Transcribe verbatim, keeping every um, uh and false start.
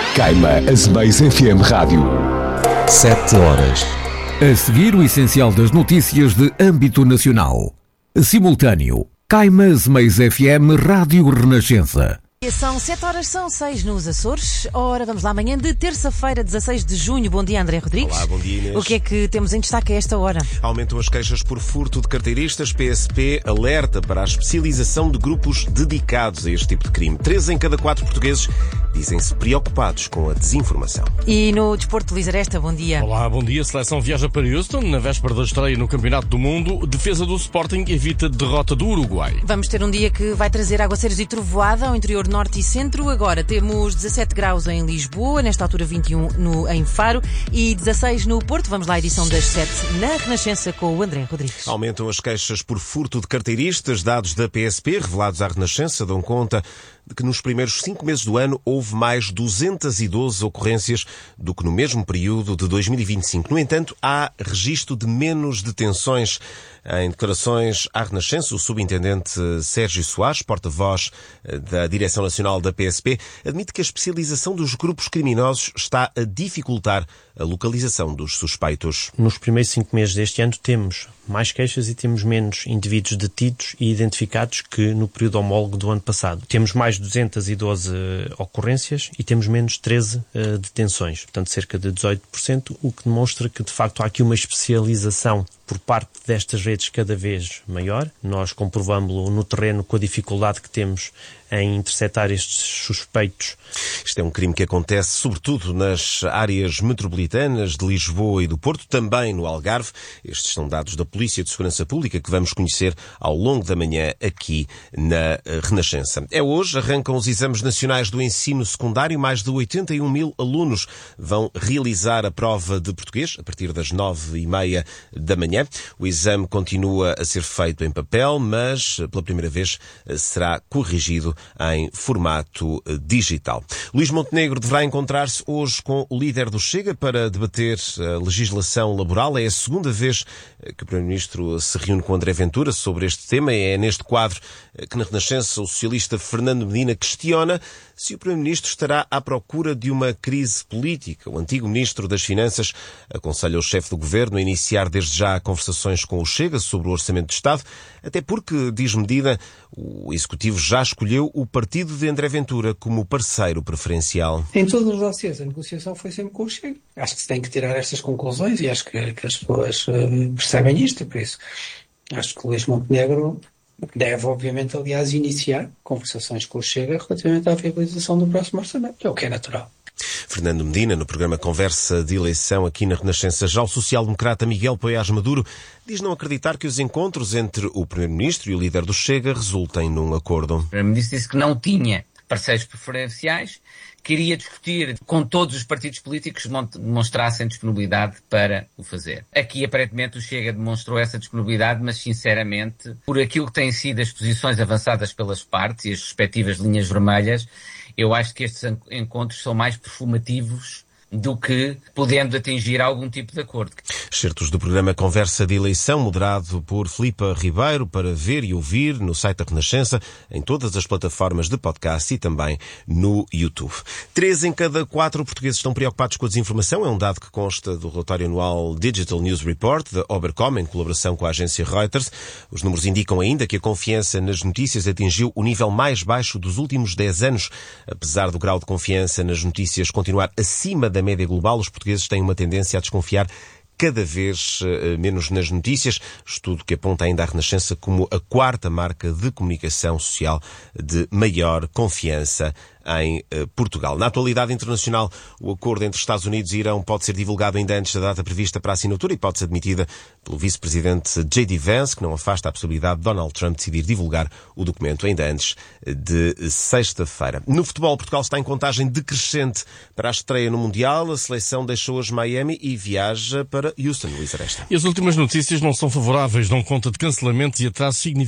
Caima Azemais F M Rádio. Sete horas. A seguir, o essencial das notícias de âmbito nacional. Simultâneo. Caima Azemais F M Rádio Renascença. São sete horas, são seis nos Açores. Ora, vamos lá, amanhã de terça-feira, dezasseis de junho. Bom dia, André Rodrigues. Olá, bom dia, Inês. O que é que temos em destaque a esta hora? Aumentam as queixas por furto de carteiristas. P S P alerta para a especialização de grupos dedicados a este tipo de crime. Três em cada quatro portugueses dizem-se preocupados com a desinformação. E no desporto, Luís Aresta, bom dia. Olá, bom dia. A seleção viaja para Houston na véspera da estreia no Campeonato do Mundo. Defesa do Sporting evita derrota do Uruguai. Vamos ter um dia que vai trazer aguaceiros e trovoada ao interior norte e centro. Agora temos dezassete graus em Lisboa, nesta altura vinte e um no, em Faro e dezasseis no Porto. Vamos lá à edição das sete na Renascença com o André Rodrigues. Aumentam as queixas por furto de carteiristas. Dados da P S P revelados à Renascença dão conta de que nos primeiros cinco meses do ano houve mais duzentas e doze ocorrências do que no mesmo período de dois mil e vinte e cinco. No entanto, há registro de menos detenções. Em declarações à Renascença, o subintendente Sérgio Soares, porta-voz da Direção Nacional da P S P, admite que a especialização dos grupos criminosos está a dificultar a localização dos suspeitos. Nos primeiros cinco meses deste ano temos mais queixas e temos menos indivíduos detidos e identificados que no período homólogo do ano passado. Temos mais duzentas e doze ocorrências e temos menos treze uh, detenções, portanto cerca de dezoito por cento, o que demonstra que de facto há aqui uma especialização por parte destas redes cada vez maior. Nós comprovamos-lo no terreno com a dificuldade que temos em interceptar estes suspeitos. Isto é um crime que acontece sobretudo nas áreas metropolitanas de Lisboa e do Porto, também no Algarve. Estes são dados da Polícia de Segurança Pública que vamos conhecer ao longo da manhã aqui na Renascença. É hoje, arrancam os exames nacionais do ensino secundário. Mais de oitenta e um mil alunos vão realizar a prova de português a partir das nove e meia da manhã. O exame continua a ser feito em papel, mas pela primeira vez será corrigido em formato digital. Luís Montenegro deverá encontrar-se hoje com o líder do Chega para debater a legislação laboral. É a segunda vez que o Primeiro-Ministro se reúne com André Ventura sobre este tema. É neste quadro que na Renascença o socialista Fernando Medina questiona se o Primeiro-Ministro estará à procura de uma crise política. O antigo Ministro das Finanças aconselha o chefe do Governo a iniciar desde já conversações com o Chega sobre o Orçamento de Estado, até porque, diz Medina, o Executivo já escolheu o partido de André Ventura como parceiro preferencial. Em todos os dossiês, a negociação foi sempre com o Chega. Acho que se tem que tirar estas conclusões e acho que, que as pessoas uh, percebem isto, e por isso acho que o Luís Montenegro deve, obviamente, aliás, iniciar conversações com o Chega relativamente à viabilização do próximo orçamento, que é o que é natural. Fernando Medina, no programa Conversa de Eleição aqui na Renascença. Já o social-democrata Miguel Poiás Maduro diz não acreditar que os encontros entre o Primeiro-Ministro e o líder do Chega resultem num acordo. O Primeiro-Ministro disse que não tinha parceiros preferenciais, queria discutir com todos os partidos políticos que demonstrassem disponibilidade para o fazer. Aqui, aparentemente, o Chega demonstrou essa disponibilidade, mas, sinceramente, por aquilo que têm sido as posições avançadas pelas partes e as respectivas linhas vermelhas, eu acho que estes encontros são mais perfumativos do que podendo atingir algum tipo de acordo. Excertos do programa Conversa de Eleição, moderado por Filipa Ribeiro, para ver e ouvir no site da Renascença, em todas as plataformas de podcast e também no YouTube. Três em cada quatro portugueses estão preocupados com a desinformação. É um dado que consta do relatório anual Digital News Report, da Obercom, em colaboração com a agência Reuters. Os números indicam ainda que a confiança nas notícias atingiu o nível mais baixo dos últimos dez anos. Apesar do grau de confiança nas notícias continuar acima da média global, os portugueses têm uma tendência a desconfiar cada vez uh, menos nas notícias, estudo que aponta ainda a Renascença como a quarta marca de comunicação social de maior confiança em uh, Portugal. Na atualidade internacional, o acordo entre Estados Unidos e Irão pode ser divulgado ainda antes da data prevista para a assinatura e pode ser admitida pelo vice-presidente J D Vance, que não afasta a possibilidade de Donald Trump decidir divulgar o documento ainda antes de sexta-feira. No futebol, Portugal está em contagem decrescente para a estreia no Mundial. A seleção deixou hoje Miami e viaja para Houston, Luís Aresta. E as últimas notícias não são favoráveis, dão conta de cancelamentos e atrasos significativos